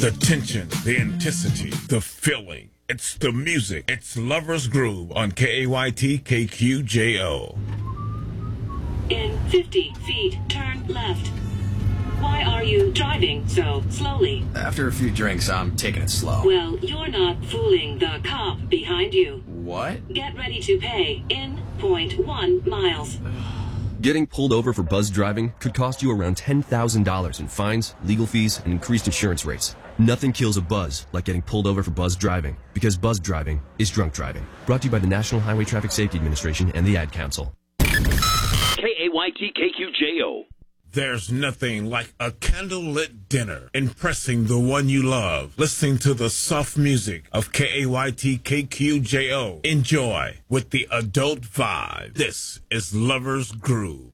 The tension, the intensity, the feeling. It's the music. It's Lover's Groove on KAYT KQJO. In 50 feet, turn left. Why are you driving so slowly? After a few drinks, I'm taking it slow. Well, you're not fooling the cop behind you. What? Get ready to pay in 0.1 miles. Getting pulled over for buzz driving could cost you around $10,000 in fines, legal fees, and increased insurance rates. Nothing kills a buzz like getting pulled over for buzz driving, because buzz driving is drunk driving. Brought to you by the National Highway Traffic Safety Administration and the Ad Council. KAYT KQJO. There's nothing like a candlelit dinner, impressing the one you love, listening to the soft music of KAYT KQJO. Enjoy with the adult vibe. This is Lover's Groove.